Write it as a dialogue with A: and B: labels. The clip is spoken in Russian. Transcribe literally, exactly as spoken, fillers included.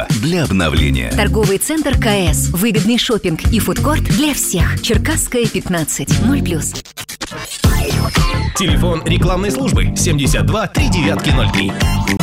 A: для обновления.
B: Торговый центр КС. Выгодный шопинг и фудкорт для всех. Черкасская, пятнадцать. ноль плюс.
C: Телефон рекламной службы семьдесят два три девятки ноль три.